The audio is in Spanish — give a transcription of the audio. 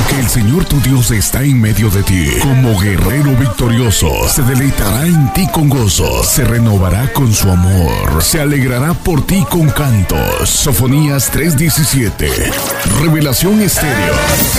que el Señor tu Dios está en medio de ti. Como guerrero victorioso, se deleitará en ti con gozo, se renovará con su amor, se alegrará por ti con cantos. Sofonías 3:17. Revelación Estéreo.